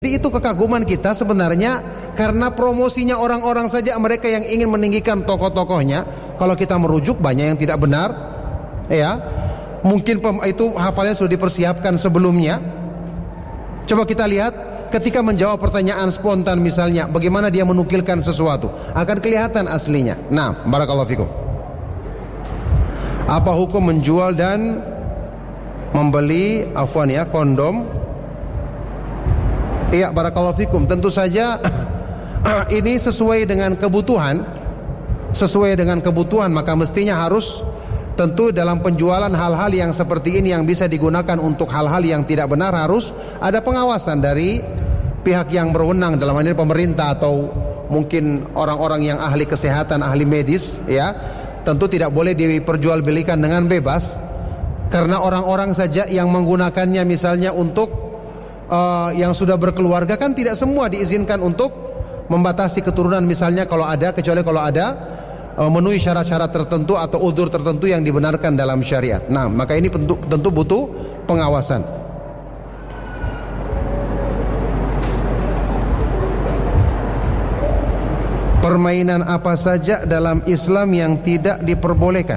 Jadi itu kekaguman kita sebenarnya karena promosinya orang-orang saja, mereka yang ingin meninggikan tokoh-tokohnya. Kalau kita merujuk banyak yang tidak benar, ya. Mungkin itu hafalnya sudah dipersiapkan sebelumnya. Coba kita lihat ketika menjawab pertanyaan spontan misalnya, bagaimana dia menukilkan sesuatu, akan kelihatan aslinya. Nah, barakallahu fikum. Apa hukum menjual dan membeli kondom? Iya, barakallahu fikum. Tentu saja ini sesuai dengan kebutuhan. Sesuai dengan kebutuhan, maka mestinya harus tentu dalam penjualan hal-hal yang seperti ini yang bisa digunakan untuk hal-hal yang tidak benar, harus ada pengawasan dari pihak yang berwenang, dalam hal ini pemerintah atau mungkin orang-orang yang ahli kesehatan, ahli medis, ya. Tentu tidak boleh diperjualbelikan dengan bebas, karena orang-orang saja yang menggunakannya misalnya untuk yang sudah berkeluarga, kan tidak semua diizinkan untuk membatasi keturunan misalnya, kalau ada, kecuali kalau ada memenuhi syarat-syarat tertentu atau udzur tertentu yang dibenarkan dalam syariat. Nah, maka ini tentu butuh pengawasan. Permainan apa saja dalam Islam yang tidak diperbolehkan?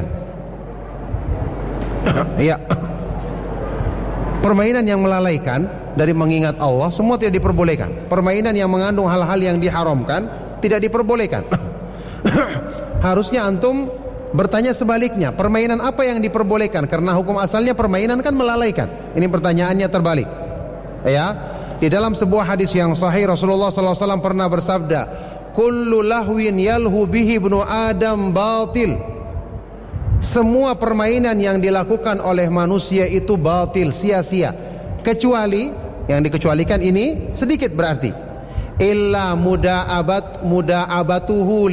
Ya, permainan yang melalaikan dari mengingat Allah semua tidak diperbolehkan. Permainan yang mengandung hal-hal yang diharamkan tidak diperbolehkan. Harusnya antum bertanya sebaliknya, permainan apa yang diperbolehkan? Karena hukum asalnya permainan kan melalaikan. Ini pertanyaannya terbalik. Ya, di dalam sebuah hadis yang sahih Rasulullah SAW pernah bersabda, kullu lahwin yalhu bihi ibnu Adam batil. Semua permainan yang dilakukan oleh manusia itu batil, sia-sia, kecuali, yang dikecualikan ini sedikit berarti, illa muda'abatuhu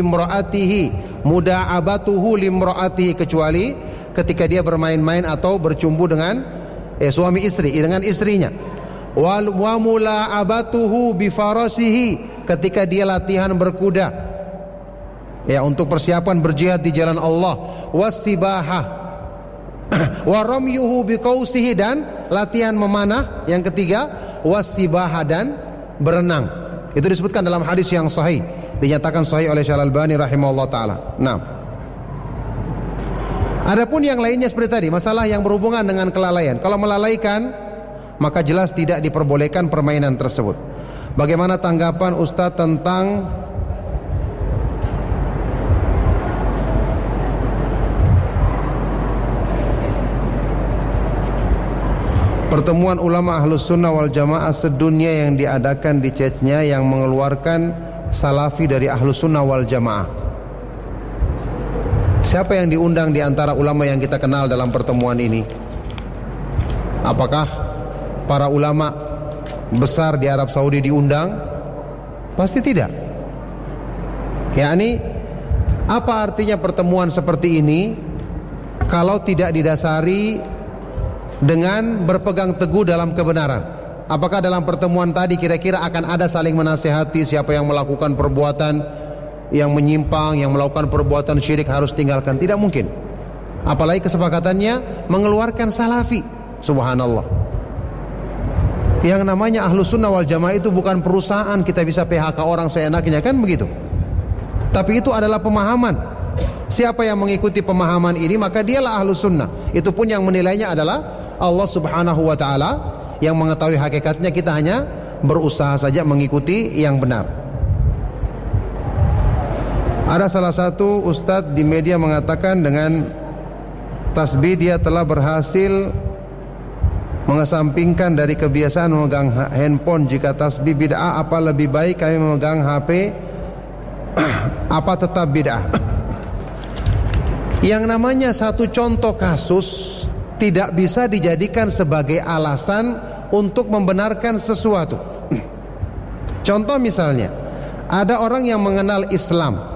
limra'atihi, kecuali ketika dia bermain-main atau bercumbu dengan suami istri, dengan istrinya. Wa mula'abatuhu bifarasihi, ketika dia latihan berkuda, ya, untuk persiapan berjihad di jalan Allah. Wasibahah wa ramyuhu biqausihi, dan latihan memanah. Yang ketiga, wasibahah, dan berenang. Itu disebutkan dalam hadis yang sahih, dinyatakan sahih oleh Syekh Al-Albani rahimahullah taala. Nah, adapun yang lainnya seperti tadi, masalah yang berhubungan dengan kelalaian. Kalau melalaikan, maka jelas tidak diperbolehkan permainan tersebut. Bagaimana tanggapan Ustadz tentang pertemuan ulama Ahlus Sunnah wal Jamaah sedunia yang diadakan di Chechnya yang mengeluarkan salafi dari Ahlus Sunnah wal Jamaah? Siapa yang diundang di antara ulama yang kita kenal dalam pertemuan ini? Apakah para ulama besar di Arab Saudi diundang? Pasti tidak. yakni apa artinya pertemuan seperti ini kalau tidak didasari dengan berpegang teguh dalam kebenaran? Apakah dalam pertemuan tadi kira-kira akan ada saling menasihati siapa yang melakukan perbuatan yang menyimpang, yang melakukan perbuatan syirik harus tinggalkan? Tidak mungkin. Apalagi kesepakatannya mengeluarkan salafi. Subhanallah. Yang namanya Ahlus Sunnah wal Jamaah itu bukan perusahaan kita bisa PHK orang seenaknya, kan begitu. Tapi itu adalah pemahaman. Siapa yang mengikuti pemahaman ini maka dialah Ahlus Sunnah. Itu pun yang menilainya adalah Allah Subhanahu wa taala, yang mengetahui hakikatnya. Kita hanya berusaha saja mengikuti yang benar. Ada salah satu ustadz di media mengatakan dengan tasbih dia telah berhasil mengesampingkan dari kebiasaan memegang handphone. Jika tasbih bid'ah, apa lebih baik kami memegang HP? Apa tetap bid'ah? Yang namanya satu contoh kasus tidak bisa dijadikan sebagai alasan untuk membenarkan sesuatu. Contoh misalnya, ada orang yang mengenal Islam.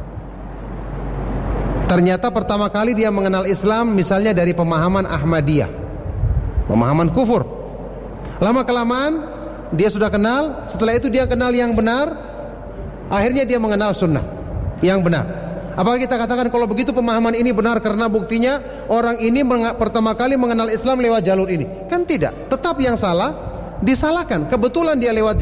Ternyata pertama kali dia mengenal Islam misalnya dari pemahaman Ahmadiyah, pemahaman kufur. Lama-kelamaan dia sudah kenal, setelah itu dia kenal yang benar, akhirnya dia mengenal sunnah yang benar. Apakah kita katakan kalau begitu pemahaman ini benar karena buktinya orang ini pertama kali mengenal Islam lewat jalur ini? Kan tidak. Tetap yang salah disalahkan. Kebetulan dia lewat